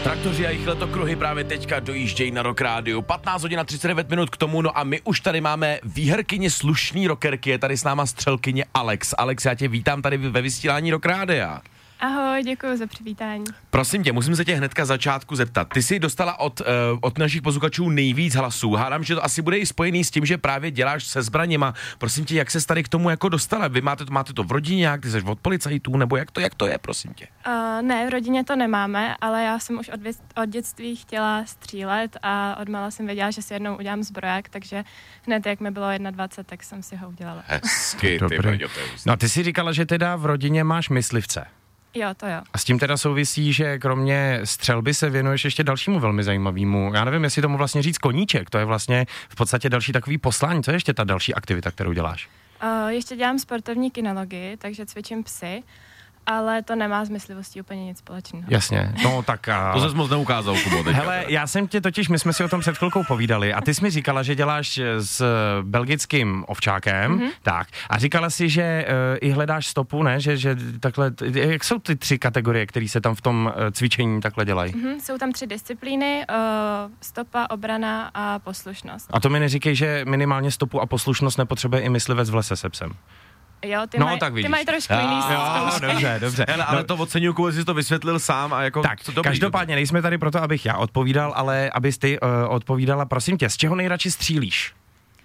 Traktoři a jejich letokruhy právě teďka dojíždějí na Rock Rádiu. 15 hodin a 39 minut k tomu, no a my už tady máme výherkyně slušný rockerky, je tady s náma střelkyně Alex. Alex, já tě vítám tady ve vysílání Rock Rádia. Ahoj, děkuji za přivítání. Prosím tě, musím se tě hnedka začátku zeptat. Ty jsi dostala od našich posluchačů nejvíc hlasů. Hádám, že to asi bude i spojený s tím, že právě děláš se zbraněma. Prosím tě, jak ses tady k tomu jako dostala? Vy máte to v rodině, jak ty jsi od policajtů, nebo jak to je, prosím tě? Ne, v rodině to nemáme, ale já jsem už od dětství chtěla střílet a odmala jsem věděla, že si jednou udělám zbroják, takže hned jak mi bylo 21, tak jsem si ho udělala. Hezky, No ty si říkala, že teda v rodině máš myslivce. Jo, to jo. A s tím teda souvisí, že kromě střelby se věnuješ ještě dalšímu velmi zajímavému. Já nevím, jestli tomu vlastně říct koníček, to je vlastně v podstatě další takový poslání. Co je ještě ta další aktivita, kterou děláš? Ještě dělám sportovní kinologii, takže cvičím psy, ale to nemá s myslivostí úplně nic společného. Jasně, no tak... To ses moc neukázal, Kubo. Hele, já jsem tě totiž, my jsme si o tom před chvilkou povídali a ty jsi mi říkala, že děláš s belgickým ovčákem, tak, a říkala si, že i hledáš stopu, ne, že takhle, jak jsou ty 3 kategorie, které se tam v tom cvičení takhle dělají? Jsou tam 3 disciplíny, stopa, obrana a poslušnost. A to mi neříkej, že minimálně stopu a poslušnost nepotřebuje i myslivec v lese se psem. Jo, ty mají trošku jiný zkoušky. Dobře. Hele, ale to oceňuju, Kubo, jsi to vysvětlil sám a jako... Tak, každopádně nejsme tady proto, abych já odpovídal, ale abys ty odpovídala. Prosím tě, z čeho nejradši střílíš?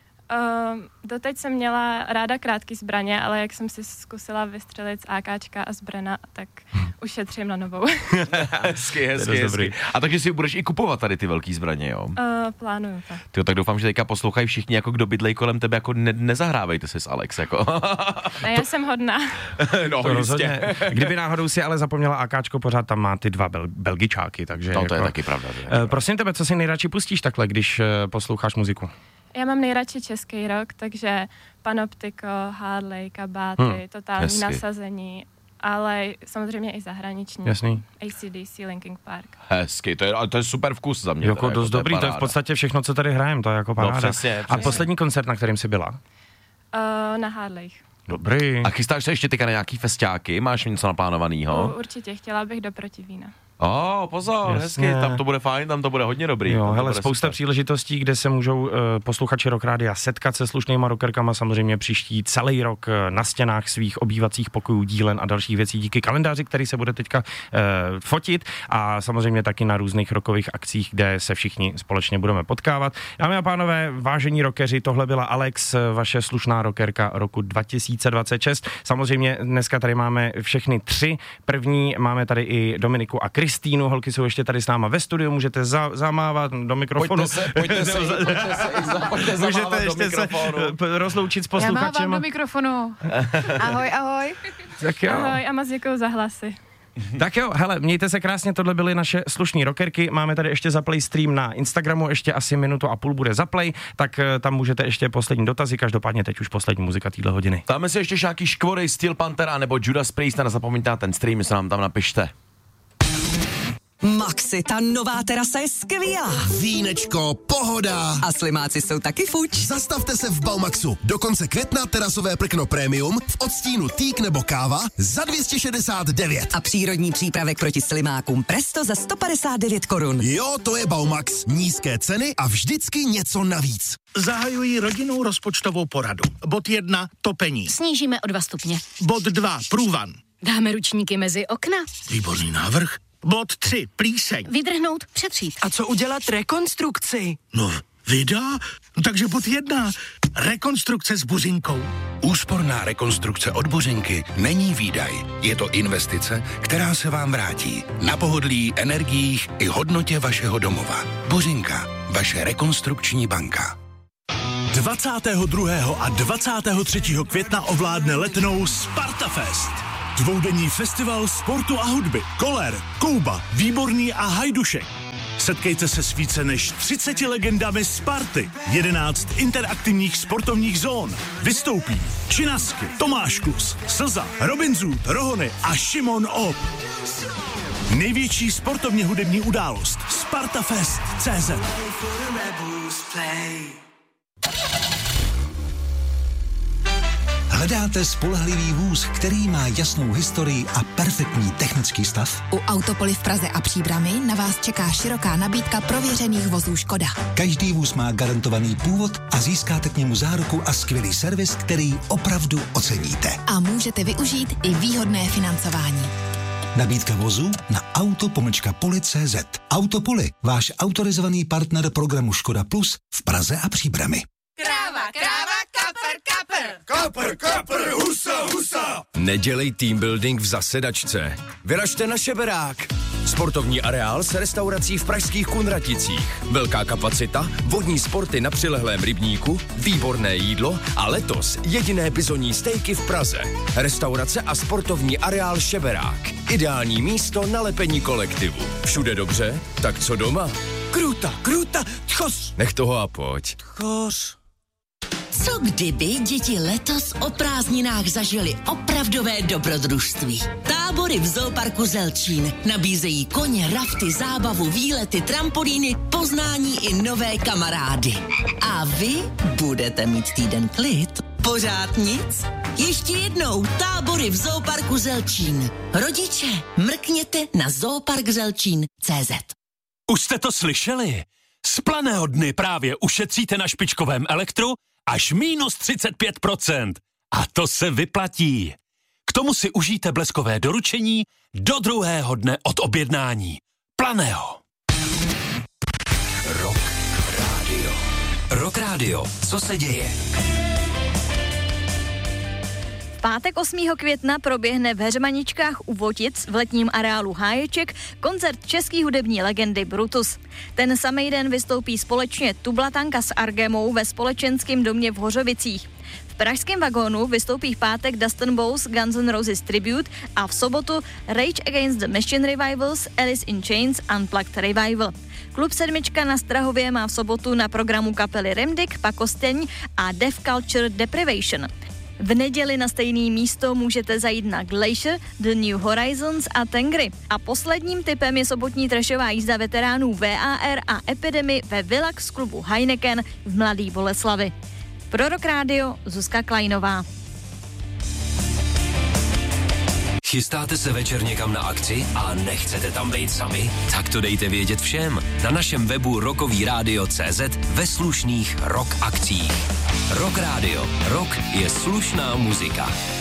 Doteď jsem měla ráda krátký zbraně, ale jak jsem si zkusila vystřelit z AKčka a z Brena, tak už šetřím na novou. Hezky. A takže si budeš i kupovat tady ty velký zbraně, jo? Plánuju tak. Tyjo, tak doufám, že teďka poslouchají všichni, jako kdo bydlej kolem tebe, jako nezahrávejte si s Alex, jako. Ne, já jsem hodná. No, to rozhodně. Kdyby náhodou si ale zapomněla AKčko, pořád tam má ty 2 belgičáky, takže... No, to je taky pravda. Prosím tebe, co si nejradši pustíš takhle, když posloucháš muziku? Já mám nejradši český rock, takže Panoptiko, Harley, Kabáty, totální nasazení, ale samozřejmě i zahraniční. Jasný. AC/DC, Linkin Park. Hezky, to je super vkus za mě. Jako dost dobrý, to je v podstatě všechno, co tady hrajeme, to je jako paráda. No, přesně. A poslední koncert, na kterým jsi byla? Na Harleych. Dobrý. A chystáš se ještě teďka na nějaký festiáky? Máš něco naplánovanýho? Určitě, chtěla bych do Protivína. Pozor, hezky, tam to bude fajn, tam to bude hodně dobrý. Jo, hele, spousta příležitostí, kde se můžou posluchači Rock Rádia setkat se slušnýma rockerkama, samozřejmě příští celý rok na stěnách svých obývacích pokojů, dílen a dalších věcí díky kalendáři, který se bude teďka fotit a samozřejmě taky na různých rockových akcích, kde se všichni společně budeme potkávat. Dámy a pánové, vážení rockeři, tohle byla Alex, vaše slušná rockerka roku 2026. Samozřejmě dneska tady máme všechny 3. První máme tady i Dominiku a Kristýnu, holky jsou ještě tady s náma ve studiu, můžete zamávat do mikrofonu. Pojďte se můžete ještě se rozloučit s posluchačem. Já mávám do mikrofonu. Ahoj. Tak jo. Ahoj a moc děkuju za hlasy. Tak jo, hele, mějte se krásně, tohle byly naše slušný rockerky, máme tady ještě zaplay stream na Instagramu, ještě asi 1.5 minuty bude zaplay, tak tam můžete ještě poslední dotazy, každopádně teď už poslední muzika téhle hodiny. Dáme si ještě nějaký Škvory, Steel Pantera nebo Judas Priest, nezapomeňte na ten stream, se nám tam napište. Maxi, ta nová terasa je skvělá. Vínečko, pohoda. A slimáci jsou taky fuč. Zastavte se v Baumaxu. Do konce května terasové prkno premium v odstínu týk nebo káva za 269. A přírodní přípravek proti slimákům Presto za 159 korun. Jo, to je Baumax. Nízké ceny a vždycky něco navíc. Zahajují rodinnou rozpočtovou poradu. Bod 1. Topení. Snížíme o 2 stupně. Bod 2. Průvan. Dáme ručníky mezi okna. Výborný návrh. Bod 3. Plíseň. Vydrhnout, přetřít. A co udělat rekonstrukci? No, vida? Takže bod 1. Rekonstrukce s Buřinkou. Úsporná rekonstrukce od Buřinky není výdaj. Je to investice, která se vám vrátí. Na pohodlí, energiích i hodnotě vašeho domova. Buřinka, vaše rekonstrukční banka. 22. a 23. května ovládne Letnou Spartafest. Dvoudenní festival sportu a hudby. Koller, Kouba, Výborný a Hajdušek. Setkejte se s více než 30 legendami Sparty. 11 interaktivních sportovních zón. Vystoupí Činasky, Tomáš Klus, Slza, Robin Zoot, Rohony a Šimon Op. Největší sportovně hudební událost. Spartafest.cz. Hledáte spolehlivý vůz, který má jasnou historii a perfektní technický stav? U Autopoly v Praze a Příbrami na vás čeká široká nabídka prověřených vozů Škoda. Každý vůz má garantovaný původ a získáte k němu záruku a skvělý servis, který opravdu oceníte. A můžete využít i výhodné financování. Nabídka vozu na auto-poli.cz. Autopoly, váš autorizovaný partner programu Škoda Plus v Praze a Příbrami. Kráva, kapr, Kapr, husa. Nedělej team building v zasedačce. Vyražte na Šeberák. Sportovní areál s restaurací v pražských Kunraticích. Velká kapacita, vodní sporty na přilehlém rybníku, výborné jídlo a letos jediné bizonní stejky v Praze. Restaurace a sportovní areál Šeberák. Ideální místo na lepení kolektivu. Všude dobře? Tak co doma? Kruta, tchos. Nech toho a pojď. Tchos. Co kdyby děti letos o prázdninách zažili opravdové dobrodružství? Tábory v Zooparku Zelčín nabízejí koně, rafty, zábavu, výlety, trampolíny, poznání i nové kamarády. A vy budete mít týden klid? Pořád nic? Ještě jednou tábory v Zooparku Zelčín. Rodiče, mrkněte na zooparkzelčín.cz. Už jste to slyšeli? Z Planého dny právě ušetříte na špičkovém elektru až minus 35%. A to se vyplatí. K tomu si užijte bleskové doručení do druhého dne od objednání. Planého. Rock Radio. Rock Radio. Co se děje? V pátek 8. května proběhne v Heřmaničkách u Votic v letním areálu Háječek koncert český hudební legendy Brutus. Ten samý den vystoupí společně Tublatanka s Argemou ve společenském domě v Hořovicích. V pražském vagónu vystoupí v pátek Dustin Bowles Guns N' Roses Tribute a v sobotu Rage Against the Machine Revivals Alice in Chains Unplugged Revival. Klub Sedmička na Strahově má v sobotu na programu kapely Remdik, Pakosteň a Deaf Culture Deprivation. V neděli na stejné místo můžete zajít na Glacier, The New Horizons a Tengry. A posledním tipem je sobotní trashová jízda veteránů VAR a Epidemy ve Villax klubu Heineken v Mladý Boleslavi. Pro Rock Radio Zuzka Klajnová. Chystáte se večer někam na akci a nechcete tam být sami? Tak to dejte vědět všem. Na našem webu rockovyradio.cz ve slušných rock akcích. Rock Radio. Rock je slušná muzika.